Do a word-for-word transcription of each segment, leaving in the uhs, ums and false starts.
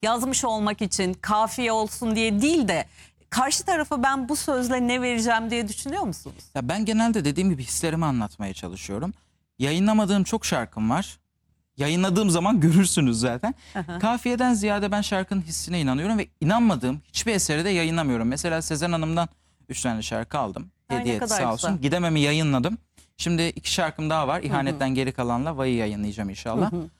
yazmış olmak için, kafiye olsun diye değil de karşı tarafa ben bu sözle ne vereceğim diye düşünüyor musunuz? Ya ben genelde dediğim gibi hislerimi anlatmaya çalışıyorum. Yayınlamadığım çok şarkım var. Yayınladığım zaman görürsünüz zaten. Aha. Kafiyeden ziyade ben şarkının hissine inanıyorum ve inanmadığım hiçbir eseri de yayınlamıyorum. Mesela Sezen Hanım'dan üç tane şarkı aldım. Ay, Hediye ne etti kadar sağ güzel. olsun. Gidemem'i yayınladım. Şimdi iki şarkım daha var. İhanetten geri kalanla Vay'ı yayınlayacağım inşallah. Hı hı.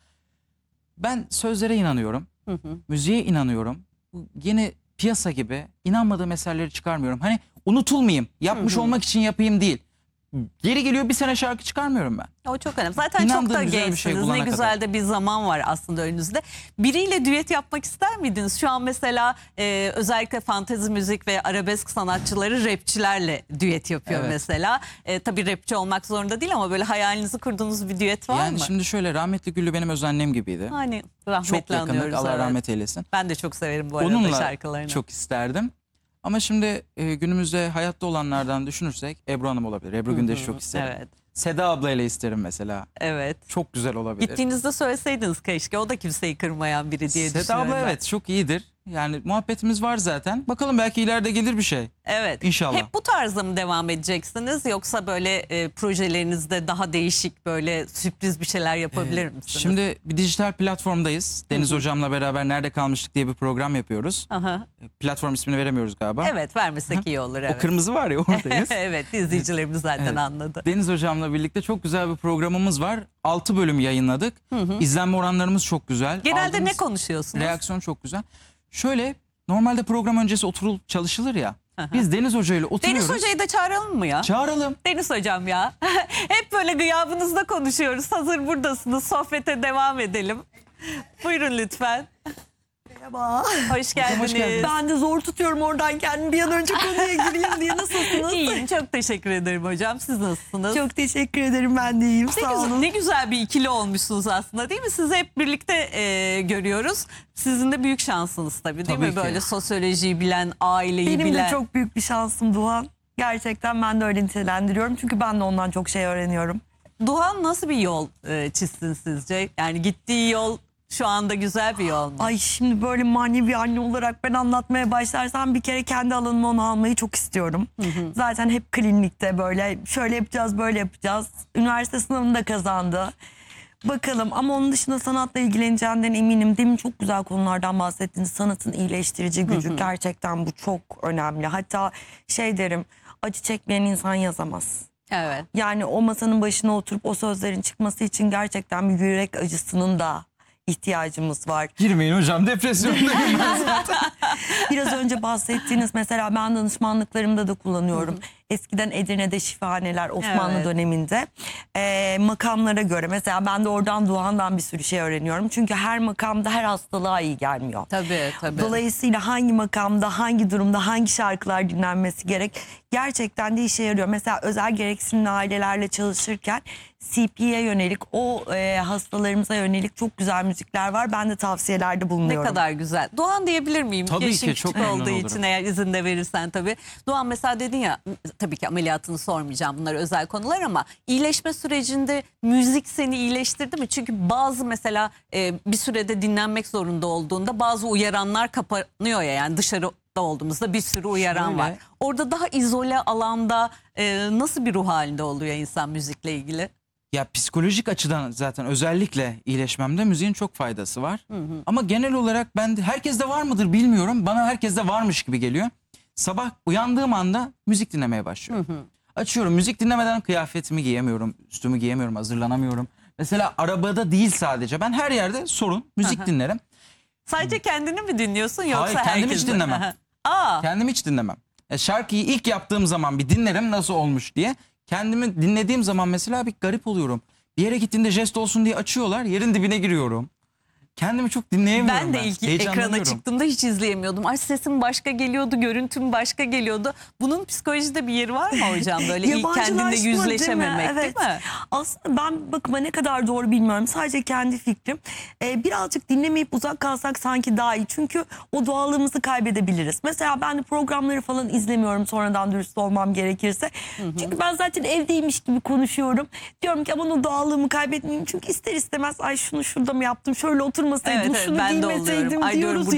Ben sözlere inanıyorum. Hı hı. Müziğe inanıyorum. Bu yeni piyasa gibi inanmadığım eserleri çıkarmıyorum. Hani unutulmayayım, yapmış Hı hı. olmak için yapayım değil. Geri geliyor bir sene şarkı çıkarmıyorum ben. O çok önemli. Zaten İnandığım çok da güzel bir gençsiniz. şey Ne bulana güzel kadar. de bir zaman var aslında önünüzde. Biriyle düet yapmak ister miydiniz? Şu an mesela e, özellikle fantezi müzik ve arabesk sanatçıları rapçilerle düet yapıyor Evet. mesela. E, tabii rapçi olmak zorunda değil ama böyle hayalinizi kurduğunuz bir düet var Yani mı? şimdi şöyle, rahmetli Güllü benim öz annem gibiydi. Hani Çok rahmetli yakınlık, anıyoruz. Allah evet. rahmet eylesin. Ben de çok severim bu arada Onunla şarkılarını. çok isterdim. Ama şimdi e, günümüzde hayatta olanlardan düşünürsek Ebru Hanım olabilir. Ebru Gündeş'i çok isterim. Evet. Seda ablayla isterim mesela. Evet. Çok güzel olabilir. Gittiğinizde söyleseydiniz keşke. O da kimseyi kırmayan biri diye Seda düşünüyorum abla ben. evet çok iyidir. Yani muhabbetimiz var zaten. Bakalım belki ileride gelir bir şey. Evet. İnşallah. Hep bu tarzda mı devam edeceksiniz yoksa böyle e, projelerinizde daha değişik böyle sürpriz bir şeyler yapabilir misiniz? Şimdi bir dijital platformdayız. Deniz hocamla beraber Nerede Kalmıştık diye bir program yapıyoruz. Aha. Platform ismini veremiyoruz galiba. Evet, vermesek iyi olur. Evet. O kırmızı var ya, oradayız. Evet, izleyicilerimiz zaten Evet. anladı. Deniz hocamla birlikte çok güzel bir programımız var. altı bölüm yayınladık. İzlenme oranlarımız çok güzel. Genelde Aldığımız ne konuşuyorsunuz? reaksiyon çok güzel. Şöyle, normalde program öncesi oturulup çalışılır ya. Biz Deniz Hoca ile oturuyoruz. Deniz Hoca'yı da çağıralım mı ya? Çağıralım. Deniz Hocam ya. Hep böyle gıyabınızda konuşuyoruz. Hazır buradasınız. Sohbete devam edelim. Buyurun lütfen. Merhaba. Hoş geldiniz. Hoş geldiniz. Ben de zor tutuyorum oradan kendimi, bir an önce konuya gireyim diye. Nasılsınız? İyiyim. Çok teşekkür ederim hocam. Siz nasılsınız? Çok teşekkür ederim, ben de iyiyim. Ne Sağ güzel, olun. ne güzel bir ikili olmuşsunuz aslında, değil mi? Sizi hep birlikte e, görüyoruz. Sizin de büyük şansınız tabii, değil Tabii mi? ki. Böyle sosyolojiyi bilen, aileyi Benim bilen. de çok büyük bir şansım Doğan. Gerçekten ben de öyle nitelendiriyorum. Çünkü ben de ondan çok şey öğreniyorum. Doğan nasıl bir yol e, çizsin sizce? Yani gittiği yol şu anda güzel bir yol mu? Ay, şimdi böyle manevi anne olarak ben anlatmaya başlarsam bir kere kendi alanıma onu almayı çok istiyorum. Zaten hep klinikte böyle şöyle yapacağız, böyle yapacağız. Üniversite sınavını da kazandı. Bakalım, ama onun dışında sanatla ilgileneceğinden eminim. Demin çok güzel konulardan bahsettiniz. Sanatın iyileştirici gücü, gerçekten bu çok önemli. Hatta şey derim, acı çekmeyen insan yazamaz. Evet. Yani o masanın başına oturup o sözlerin çıkması için gerçekten bir yürek acısının da ihtiyacımız var. Girmeyin hocam, depresyondayım ben zaten. Biraz önce bahsettiğiniz, mesela ben danışmanlıklarımda da kullanıyorum. Eskiden Edirne'de şifahaneler, Osmanlı Evet. döneminde e, makamlara göre. Mesela ben de oradan Doğan'dan bir sürü şey öğreniyorum. Çünkü her makamda her hastalığa iyi gelmiyor. Tabii tabii. Dolayısıyla hangi makamda, hangi durumda, hangi şarkılar dinlenmesi gerek, gerçekten de işe yarıyor. Mesela özel gereksinimli ailelerle çalışırken C P'ye yönelik, o e, hastalarımıza yönelik çok güzel müzikler var. Ben de tavsiyelerde Ne bulunuyorum. kadar güzel. Doğan diyebilir miyim? Tabii Yaşın ki, çok küçük memnun olduğu olurum. için, eğer izin de verirsen tabii. Doğan, mesela dedin ya, tabii ki ameliyatını sormayacağım, bunlar özel konular, ama iyileşme sürecinde müzik seni iyileştirdi mi? Çünkü bazı mesela e, bir sürede dinlenmek zorunda olduğunda bazı uyaranlar kapanıyor ya, yani dışarıda olduğumuzda bir sürü uyaran Şöyle. var. Orada daha izole alanda e, nasıl bir ruh halinde oluyor insan müzikle ilgili? Ya psikolojik açıdan zaten özellikle iyileşmemde müziğin çok faydası var. Ama genel olarak ben de, herkeste var mıdır bilmiyorum. Bana herkeste varmış gibi geliyor. Sabah uyandığım anda müzik dinlemeye başlıyorum. Açıyorum, müzik dinlemeden kıyafetimi giyemiyorum, üstümü giyemiyorum, hazırlanamıyorum. Mesela arabada değil sadece, ben her yerde sorun müzik dinlerim. Sadece kendini mi dinliyorsun yoksa Hayır, kendimi hiç herkesi mi? dinlemem. Aa, Kendimi hiç dinlemem. Ya şarkıyı ilk yaptığım zaman bir dinlerim nasıl olmuş diye. Kendimi dinlediğim zaman mesela bir garip oluyorum. Bir yere gittiğimde jest olsun diye açıyorlar, yerin dibine giriyorum. Kendimi çok dinleyemiyorum ben. ben de ilk ekrana Heyecanlanıyorum. çıktığımda hiç izleyemiyordum. Ay, sesim başka geliyordu, görüntüm başka geliyordu. Bunun psikolojide bir yeri var mı hocam? Böyle ilk kendinle Yabancılaşma, yüzleşememek, değil mi? değil Evet. mi? Aslında ben bakıma ne kadar doğru bilmiyorum. Sadece kendi fikrim. Ee, birazcık dinlemeyip uzak kalsak sanki daha iyi. Çünkü o doğallığımızı kaybedebiliriz. Mesela ben de programları falan izlemiyorum, sonradan dürüst olmam gerekirse. Çünkü ben zaten evdeymiş gibi konuşuyorum. Diyorum ki aman o doğallığımı kaybetmeyeyim. Çünkü ister istemez ay şunu şurada mı yaptım, şöyle oturmasaydım, Evet, evet, şunu ben de giymeseydim oluyorum. Ay diyorum, diyoruz burada